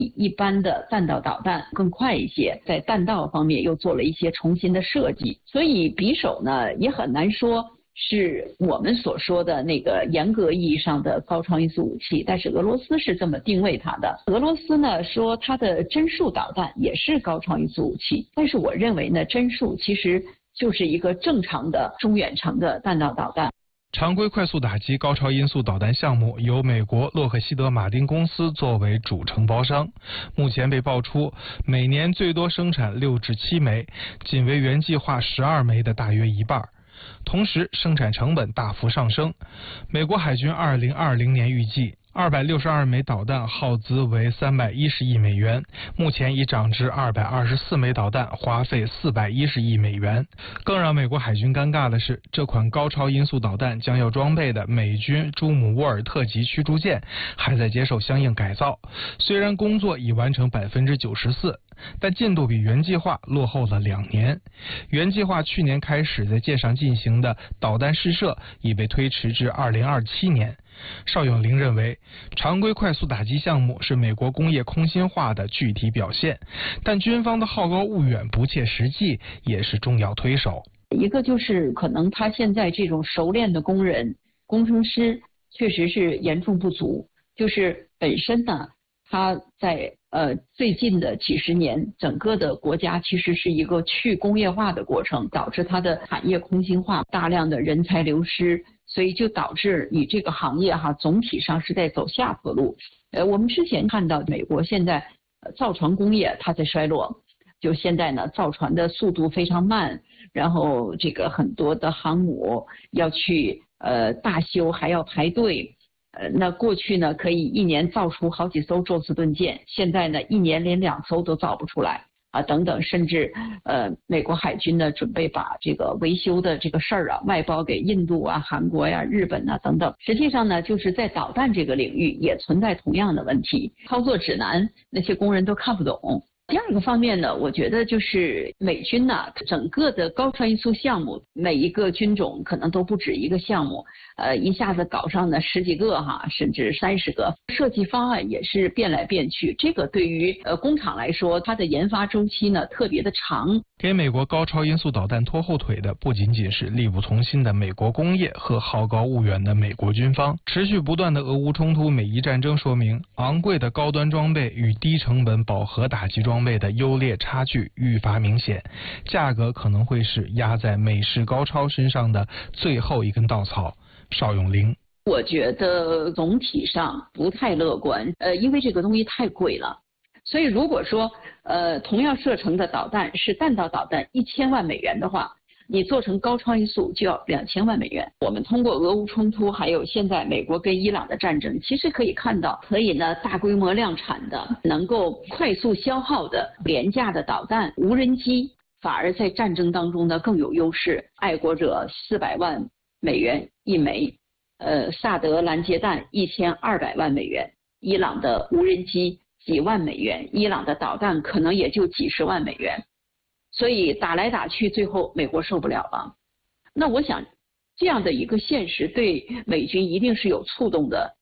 一般的弹道导弹更快一些，在弹道方面又做了一些重新的设计，所以匕首呢也很难说是我们所说的那个严格意义上的高超音速武器，但是俄罗斯是这么定位它的。俄罗斯呢说它的针束导弹也是高超音速武器，但是我认为呢，针束其实就是一个正常的中远程的弹道导弹。 常规快速打击高超音速导弹项目由美国洛克希德马丁公司作为主承包商，目前被爆出每年最多生产6至7枚，仅为原计划12枚的大约一半。同时，生产成本大幅上升。美国海军2020年预计262枚导弹耗资为310亿美元，目前已涨至224枚导弹，花费410亿美元。更让美国海军尴尬的是，这款高超音速导弹将要装备的美军朱姆沃尔特级驱逐舰还在接受相应改造，虽然工作已完成94%，但进度比原计划落后了2年。原计划去年开始在舰上进行的导弹试射已被推迟至2027年。邵永龄认为，常规快速打击项目是美国工业空心化的具体表现，但军方的好高骛远、不切实际也是重要推手。 一个就是可能他现在这种熟练的工人、工程师确实是严重不足，就是本身呢，他在最近的几十年，整个的国家其实是一个去工业化的过程，导致它的产业空心化，大量的人才流失，所以就导致你这个行业总体上是在走下坡路。我们之前看到美国现在造船工业它在衰落，就现在呢造船的速度非常慢，然后这个很多的航母要去大修还要排队。那过去呢可以一年造出好几艘宙斯盾舰，现在呢一年连2艘都造不出来啊，等等，甚至美国海军呢准备把这个维修的这个事儿外包给印度啊、韩国呀、日本啊等等。实际上呢，就是在导弹这个领域也存在同样的问题，操作指南那些工人都看不懂。第二个方面呢，我觉得就是美军呢，整个的高超音速项目，每一个军种可能都不止一个项目，一下子搞上呢10几个甚至30个，设计方案也是变来变去。这个对于工厂来说，它的研发周期呢特别的长。 给美国高超音速导弹拖后腿的不仅仅是力不从心的美国工业和好高骛远的美国军方，持续不断的俄乌冲突、美伊战争说明，昂贵的高端装备与低成本饱和打击装备的优劣差距愈发明显，价格可能会是压在美式高超身上的最后一根稻草。邵永龄， 我觉得总体上不太乐观，因为这个东西太贵了。所以如果说同样射程的导弹是弹道导弹1000万美元的话，你做成高超音速就要2000万美元。我们通过俄乌冲突，还有现在美国跟伊朗的战争，其实可以看到，可以呢大规模量产的、能够快速消耗的廉价的导弹、无人机，反而在战争当中呢更有优势。爱国者400万美元一枚，萨德拦截弹1200万美元，伊朗的无人机几万美元，伊朗的导弹可能也就几十万美元，所以打来打去，最后美国受不了了。那我想，这样的一个现实对美军一定是有触动的。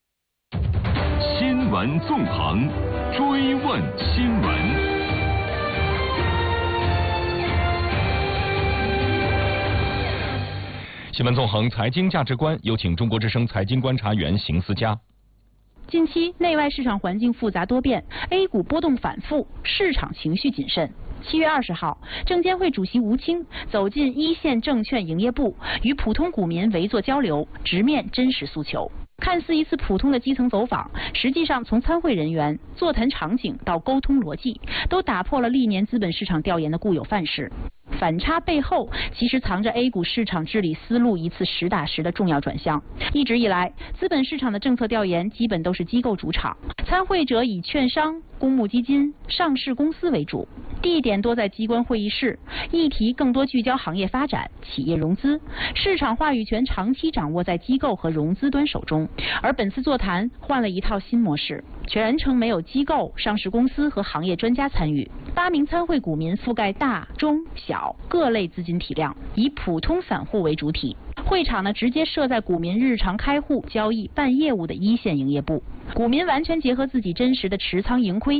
新闻纵横，追问新闻。新闻纵横，财经价值观，有请中国之声财经观察员邢思佳。 近期内外市场环境复杂多变 ，A 股波动反复，市场情绪谨慎。7月20号，证监会主席吴清走进一线证券营业部，与普通股民围坐交流，直面真实诉求。看似一次普通的基层走访，实际上从参会人员、座谈场景到沟通逻辑，都打破了历年资本市场调研的固有范式。反差背后其实藏着 A 股市场治理思路一次实打实的重要转向。一直以来，资本市场的政策调研基本都是机构主场，参会者以券商、公募基金、上市公司为主，地点多在机关会议室，议题更多聚焦行业发展、企业融资，市场话语权长期掌握在机构和融资端手中。而本次座谈换了一套新模式，全程没有机构、上市公司和行业专家参与，8名参会股民覆盖大、中、小各类资金体量，以普通散户为主体。会场呢直接设在股民日常开户、交易、办业务的一线营业部，股民完全结合自己真实的持仓盈亏